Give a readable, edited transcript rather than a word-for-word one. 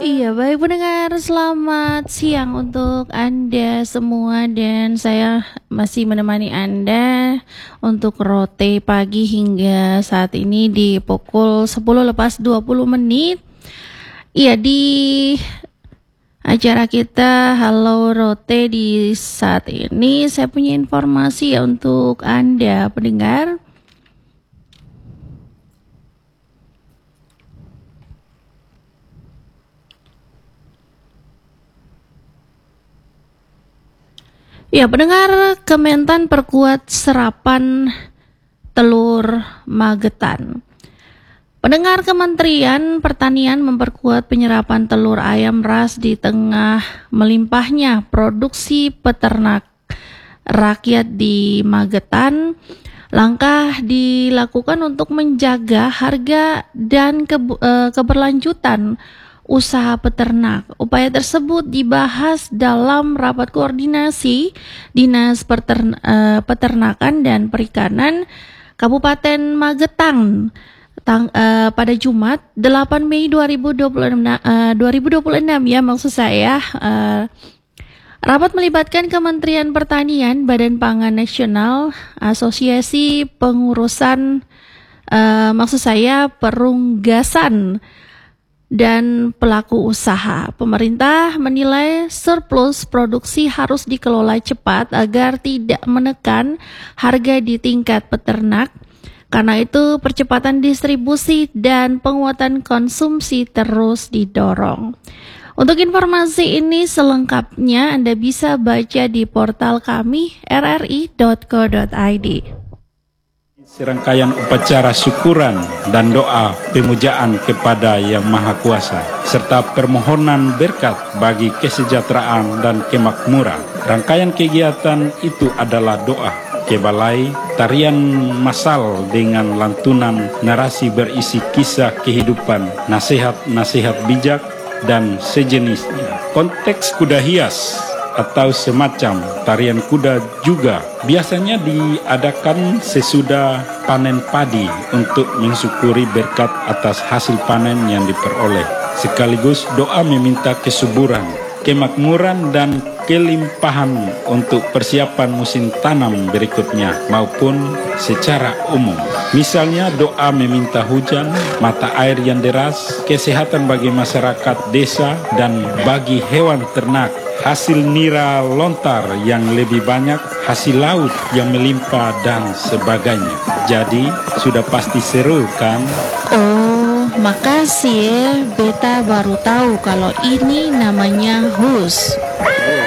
Iya, baik pendengar, selamat siang untuk Anda semua dan saya masih menemani Anda untuk rote pagi hingga saat ini di pukul 10 lepas 20 menit. Iya, di acara kita Halo Rote di saat ini saya punya informasi ya untuk Anda pendengar. Ya, pendengar, Kementan perkuat serapan telur Magetan. Pendengar, Kementerian Pertanian memperkuat penyerapan telur ayam ras di tengah melimpahnya produksi peternak rakyat di Magetan. Langkah dilakukan untuk menjaga harga dan keberlanjutan usaha peternak. Upaya tersebut dibahas dalam rapat koordinasi Dinas Peternakan dan Perikanan Kabupaten Magetan pada Jumat 8 Mei 2026 ya maksud saya. Rapat melibatkan Kementerian Pertanian, Badan Pangan Nasional, Asosiasi Pengurusan Perunggasan dan pelaku usaha. Pemerintah menilai surplus produksi harus dikelola cepat agar tidak menekan harga di tingkat peternak. Karena itu, percepatan distribusi dan penguatan konsumsi terus didorong. Untuk informasi ini selengkapnya Anda bisa baca di portal kami rri.co.id. Serangkaian upacara syukuran dan doa pemujaan kepada Yang Maha Kuasa serta permohonan berkat bagi kesejahteraan dan kemakmuran. Rangkaian kegiatan itu adalah doa, kebalai, tarian massal dengan lantunan narasi berisi kisah kehidupan, nasihat-nasihat bijak dan sejenisnya. Konteks kuda hias atau semacam tarian kuda juga biasanya diadakan sesudah panen padi untuk mensyukuri berkat atas hasil panen yang diperoleh. Sekaligus doa meminta kesuburan, kemakmuran dan kelimpahan untuk persiapan musim tanam berikutnya maupun secara umum. Misalnya doa meminta hujan, mata air yang deras, kesehatan bagi masyarakat desa dan bagi hewan ternak, hasil nira lontar yang lebih banyak, hasil laut yang melimpah dan sebagainya. Jadi sudah pasti seru kan? Oh, makasih ya. Beta baru tahu kalau ini namanya HUS.